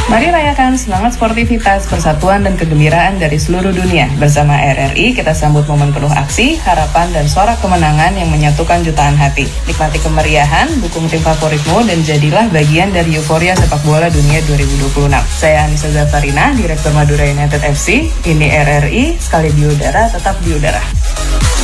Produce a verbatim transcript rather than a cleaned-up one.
Mari rayakan semangat sportivitas, persatuan, dan kegembiraan dari seluruh dunia. Bersama R R I, kita sambut momen penuh aksi, harapan, dan sorak kemenangan yang menyatukan jutaan hati. Nikmati kemeriahan, dukung tim favoritmu, dan jadilah bagian dari euforia sepak bola dunia dua ribu dua puluh enam. Saya Anissa Zafarina, Direktur Madura United F C. Ini R R I, sekali di udara, tetap di udara.